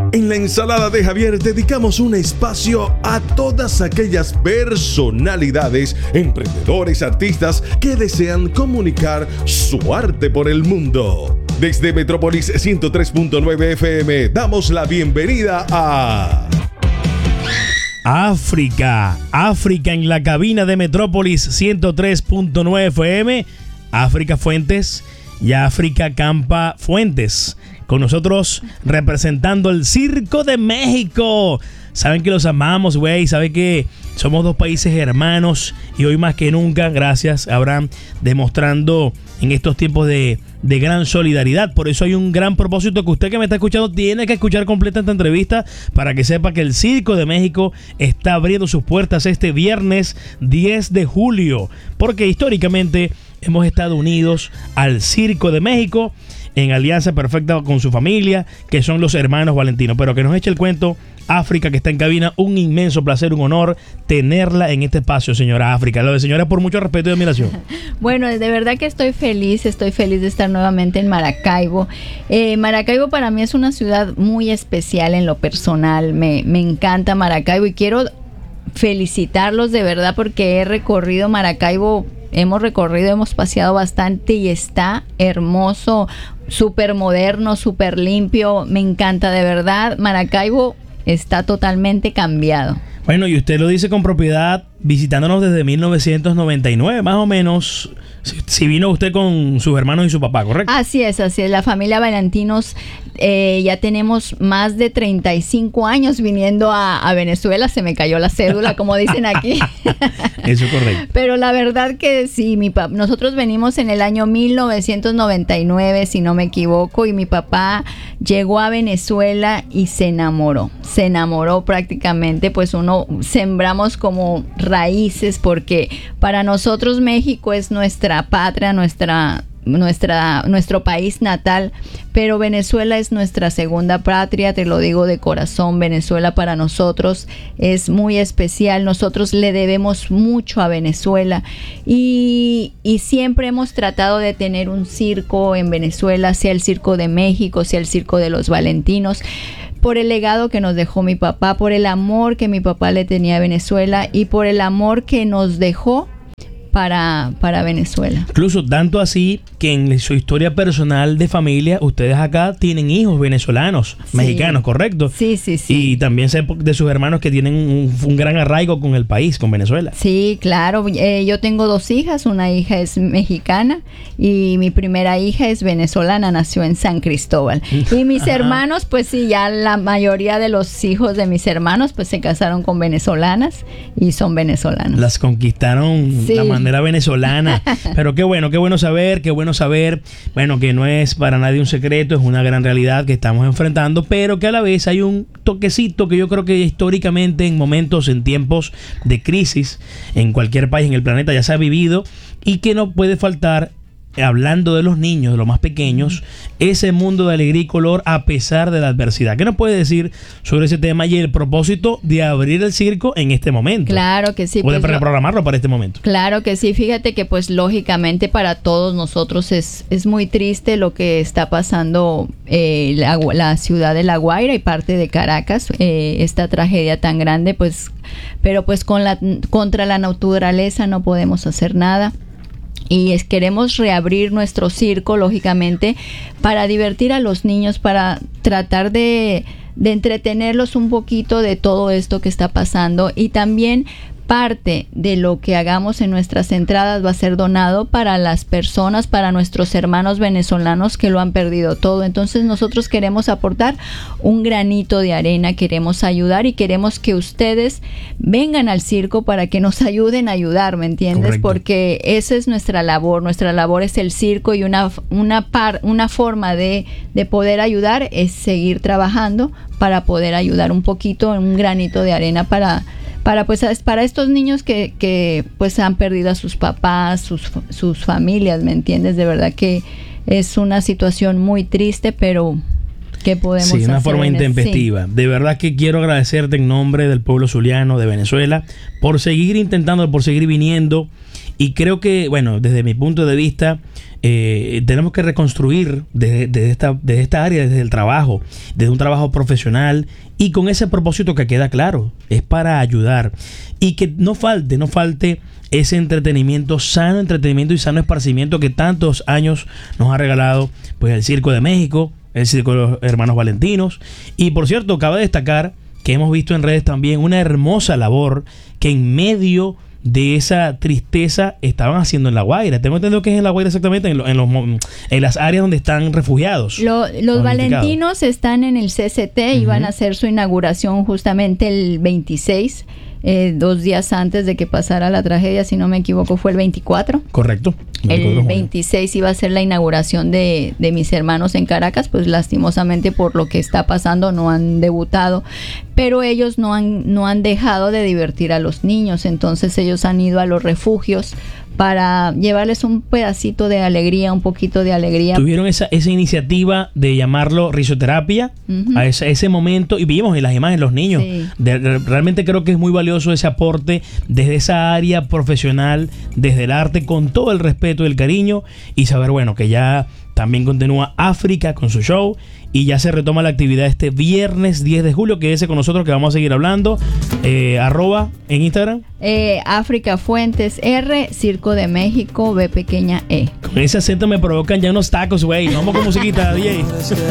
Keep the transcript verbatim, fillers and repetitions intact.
En la ensalada de Javier dedicamos un espacio a todas aquellas personalidades, emprendedores, artistas que desean comunicar su arte por el mundo. Desde Metrópolis ciento tres punto nueve F M damos la bienvenida a... África, África en la cabina de Metrópolis ciento tres punto nueve F M, África Fuentes y África Campa Fuentes. Con nosotros representando el Circo de México. Saben que los amamos, güey. Saben que somos dos países hermanos. Y hoy más que nunca, gracias, Abraham, demostrando en estos tiempos de, de gran solidaridad. Por eso hay un gran propósito que usted que me está escuchando tiene que escuchar completa esta entrevista para que sepa que el Circo de México está abriendo sus puertas este viernes diez de julio. Porque históricamente hemos estado unidos al Circo de México en alianza perfecta con su familia, que son los hermanos Valentino. Pero que nos eche el cuento África, que está en cabina. Un inmenso placer, un honor tenerla en este espacio, señora África. Lo de señora por mucho respeto y admiración. Bueno, de verdad que estoy feliz, estoy feliz de estar nuevamente en Maracaibo. Eh, Maracaibo para mí es una ciudad muy especial en lo personal. Me, me encanta Maracaibo y quiero felicitarlos de verdad porque he recorrido Maracaibo. Hemos recorrido, hemos paseado bastante y está hermoso, súper moderno, súper limpio. Me encanta, de verdad. Maracaibo está totalmente cambiado. Bueno, y usted lo dice con propiedad, visitándonos desde mil novecientos noventa y nueve, más o menos. Si, si vino usted con sus hermanos y su papá, ¿correcto? Así es, así es. La familia Valentinos, eh, ya tenemos más de treinta y cinco años viniendo a, a Venezuela. Se me cayó la cédula, como dicen aquí. Eso es correcto. Pero la verdad que sí, mi papá, nosotros venimos en el año mil novecientos noventa y nueve, si no me equivoco, y mi papá llegó a Venezuela y se enamoró. Se enamoró prácticamente, pues uno sembramos como raíces, porque para nosotros México es nuestra patria, nuestra nuestra nuestro país natal, pero Venezuela es nuestra segunda patria, te lo digo de corazón. Venezuela para nosotros es muy especial, nosotros le debemos mucho a Venezuela y, y siempre hemos tratado de tener un circo en Venezuela, sea el Circo de México, sea el Circo de los Valentinos, por el legado que nos dejó mi papá, por el amor que mi papá le tenía a Venezuela y por el amor que nos dejó para, para Venezuela. Incluso tanto así que en su historia personal de familia, ustedes acá tienen hijos venezolanos, sí, mexicanos, ¿correcto? Sí, sí, sí. Y también sé de sus hermanos que tienen un, un gran arraigo con el país, con Venezuela. Sí, claro. Eh, yo tengo dos hijas, una hija es mexicana y mi primera hija es venezolana, nació en San Cristóbal. Y mis hermanos, pues sí, ya la mayoría de los hijos de mis hermanos, pues se casaron con venezolanas y son venezolanos. Las conquistaron, sí, la manera venezolana. Pero qué bueno, qué bueno saber, qué bueno saber, bueno, que no es para nadie un secreto, es una gran realidad que estamos enfrentando, pero que a la vez hay un toquecito que yo creo que históricamente en momentos, en tiempos de crisis, en cualquier país en el planeta ya se ha vivido y que no puede faltar, hablando de los niños, de los más pequeños, ese mundo de alegría y color a pesar de la adversidad. ¿Qué nos puede decir sobre ese tema y el propósito de abrir el circo en este momento? Claro que sí. O de pues reprogramarlo para este momento. Claro que sí. Fíjate que pues lógicamente para todos nosotros es, es muy triste lo que está pasando eh, la, la ciudad de La Guaira y parte de Caracas, eh, esta tragedia tan grande, pues, pero pues con la, contra la naturaleza no podemos hacer nada. Y es, queremos reabrir nuestro circo, lógicamente, para divertir a los niños, para tratar de, de entretenerlos un poquito de todo esto que está pasando. Y también parte de lo que hagamos en nuestras entradas va a ser donado para las personas, para nuestros hermanos venezolanos que lo han perdido todo. Entonces nosotros queremos aportar un granito de arena, queremos ayudar y queremos que ustedes vengan al circo para que nos ayuden a ayudar, ¿me entiendes? Correcto. Porque esa es nuestra labor, nuestra labor es el circo y una, una, par, una forma de, de poder ayudar es seguir trabajando para poder ayudar un poquito, un granito de arena para para pues para estos niños que, que pues han perdido a sus papás, sus, sus familias, ¿me entiendes? De verdad que es una situación muy triste, pero ¿qué podemos hacer? Sí, una forma intempestiva. Sí. De verdad que quiero agradecerte en nombre del pueblo zuliano de Venezuela por seguir intentando, por seguir viniendo. Y creo que, bueno, desde mi punto de vista, eh, tenemos que reconstruir desde, desde, esta, desde esta área, desde el trabajo, desde un trabajo profesional y con ese propósito que queda claro, es para ayudar y que no falte, no falte ese entretenimiento, sano entretenimiento y sano esparcimiento que tantos años nos ha regalado pues el Circo de México, el Circo de los Hermanos Valentinos. Y por cierto, cabe destacar que hemos visto en redes también una hermosa labor que en medio de esa tristeza estaban haciendo en La Guaira. Tengo entendido que es en La Guaira exactamente, en, lo, en, los, en las áreas donde están refugiados. Lo, los valentinos están en el C C T y uh-huh. van a hacer su inauguración justamente el veintiséis, eh, dos días antes de que pasara la tragedia, si no me equivoco fue el veinticuatro. Correcto. El veintiséis iba a ser la inauguración de, de mis hermanos en Caracas, pues lastimosamente por lo que está pasando no han debutado, pero ellos no han, no han dejado de divertir a los niños, entonces ellos han ido a los refugios para llevarles un pedacito de alegría, un poquito de alegría. Tuvieron esa, esa iniciativa de llamarlo risoterapia uh-huh. a ese, ese momento, y vimos en las imágenes los niños. Sí. De, de, realmente creo que es muy valioso ese aporte desde esa área profesional, desde el arte, con todo el respeto y el cariño, y saber, bueno, que ya también continúa África con su show y ya se retoma la actividad este viernes diez de julio, que es con nosotros que vamos a seguir hablando. Eh, arroba en Instagram. Eh, África Fuentes R, Circo de México, B pequeña E. Con ese acento me provocan ya unos tacos, güey. Vamos con musiquita, D J.